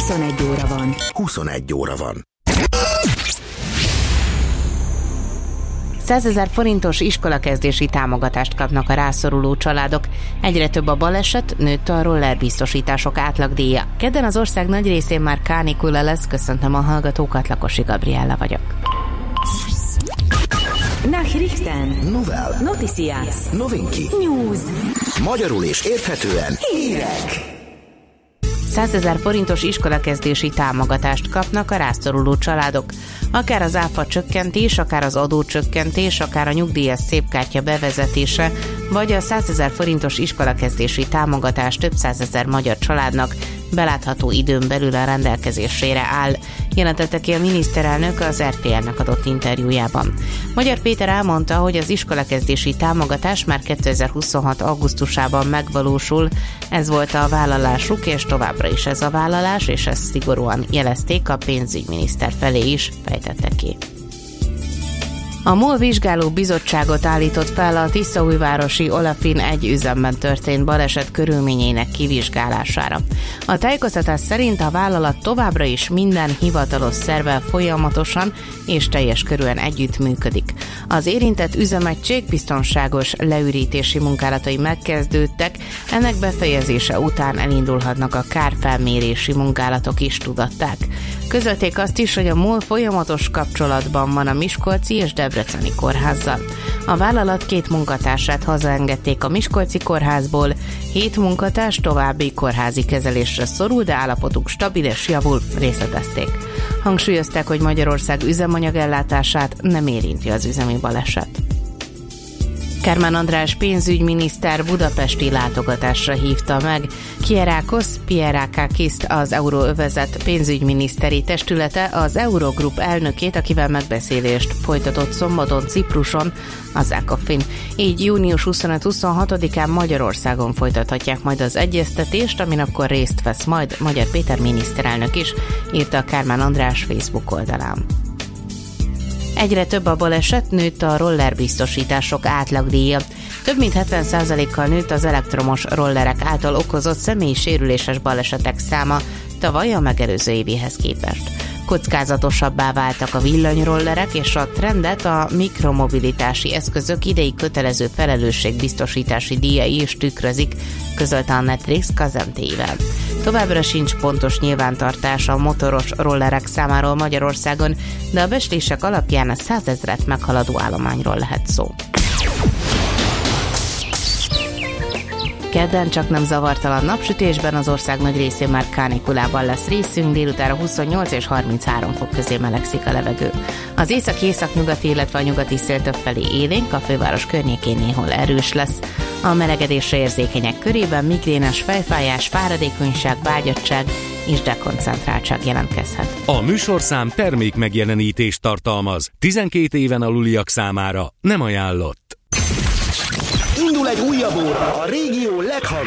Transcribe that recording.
21 óra van. 21 óra van. 100 000 forintos iskolakezdési támogatást kapnak a rászoruló családok. Egyre több a baleset, nőtt a rollerbiztosítások átlagdíja. Kedden az ország nagy részén már kánikula lesz, köszöntöm a hallgatókat, Lakosi Gabriella vagyok. Nachrichten. Novel. Noticias. Novinki. News. Magyarul és érthetően Hírek. 100 000 forintos iskolakezdési támogatást kapnak a rászoruló családok. Akár az áfa csökkentés, akár az adócsökkentés, akár a nyugdíjas szépkártya bevezetése, vagy a 100 000 forintos iskolakezdési támogatás több 100 000 magyar családnak belátható időn belül a rendelkezésére áll, jelentette ki a miniszterelnök az RTL-nek adott interjújában. Magyar Péter elmondta, hogy az iskolakezdési támogatás már 2026. augusztusában megvalósul, ez volt a vállalásuk, és továbbra is ez a vállalás, és ezt szigorúan jelezték a pénzügyminiszter felé is, fejtette ki. A MOL vizsgáló bizottságot állított fel a tiszaújvárosi Olefin 1 üzemben történt baleset körülményeinek kivizsgálására. A tájékoztatás szerint a vállalat továbbra is minden hivatalos szervvel folyamatosan és teljes körűen együttműködik. Az érintett üzemegység biztonságos leürítési munkálatai megkezdődtek, ennek befejezése után elindulhatnak a kárfelmérési munkálatok is, tudatták. Közölték azt is, hogy a MOL folyamatos kapcsolatban van a Miskolci és Debreceni kórházzal. A vállalat 2 munkatársát hazaengedték a Miskolci kórházból, 7 munkatárs további kórházi kezelésre szorul, de állapotuk stabil és javul, részletezték. Hangsúlyozták, hogy Magyarország üzemanyagellátását nem érinti az üzemi baleset. Kármán András pénzügyminiszter budapesti látogatásra hívta meg Kyriakos Pierrakakiszt, az Euróövezet pénzügyminiszteri testülete, az Eurogroup elnökét, akivel megbeszélést folytatott szombaton Cipruson, az ECOFIN. Így június 25-26-án Magyarországon folytathatják majd az egyeztetést, amin akkor részt vesz majd Magyar Péter miniszterelnök is, írta Kármán András Facebook oldalán. Egyre több a baleset, nőtt a rollerbiztosítások átlagdíja. Több mint 70%-kal nőtt az elektromos rollerek által okozott személyi sérüléses balesetek száma tavaly a megelőző évéhez képest. Kockázatosabbá váltak a villanyrollerek, és a trendet a mikromobilitási eszközök idei kötelező felelősségbiztosítási díjai is tükrözik, közölte a Netrix KZMT-vel. Továbbra sincs pontos nyilvántartás a motoros rollerek számáról Magyarországon, de a becslések alapján a 100 000-et meghaladó állományról lehet szó. Kedden csak nem zavartalan napsütésben, az ország nagy részén már kánikulában lesz részünk, délutára 28 és 33 fok közé melegszik a levegő. Az észak-északnyugati, illetve a nyugati szél többfelé élénk, a főváros környékén néhol erős lesz. A melegedésre érzékenyek körében migrénes fejfájás, fáradékonyság, vágyattság és dekoncentráltság jelentkezhet. A műsorszám termék megjelenítést tartalmaz. 12 éven aluliak számára nem ajánlott. indul egy újabb óra a régió leghallgatottabb